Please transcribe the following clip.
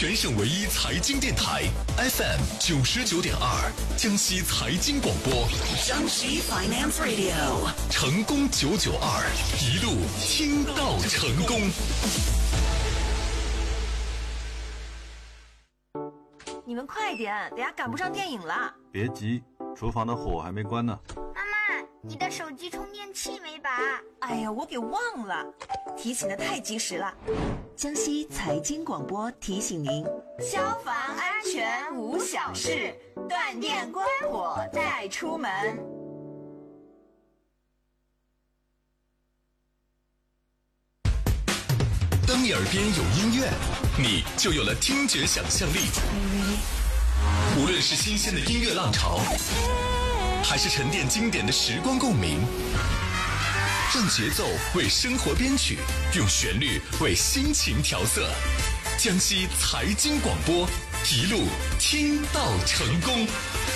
全省唯一财经电台 FM99.2，江西财经广播， 江西 Finance Radio， 成功992，一路听到成功。 你们快点，等下赶不上电影了。 别急，厨房的火还没关呢。 妈妈，你的手机充电器没拔？ 哎呀，我给忘了，提醒的太及时了。 江西财经广播提醒您： 消防安全无小事，断电关火再出门。 当你耳边有音乐，你就有了听觉想象力。无论是新鲜的音乐浪潮，还是沉淀经典的时光共鸣，让节奏为生活编曲，用旋律为心情调色。江西财经广播，一路听到成功。